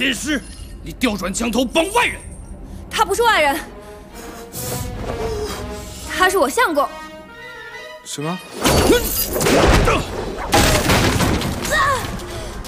奸尸，你调转枪头帮外人。 他不是外人，他是我相公。 什么？